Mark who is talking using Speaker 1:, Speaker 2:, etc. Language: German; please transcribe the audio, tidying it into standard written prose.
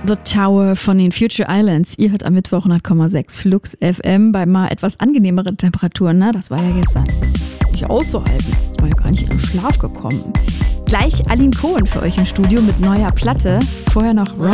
Speaker 1: The Tower von den Future Islands. Ihr hört am Mittwoch 100,6 Flux FM bei mal etwas angenehmeren Temperaturen. Ne? Das war ja gestern nicht auszuhalten. Ich war ja gar nicht in den Schlaf gekommen. Gleich Aline Cohen für euch im Studio mit neuer Platte. Vorher noch Rob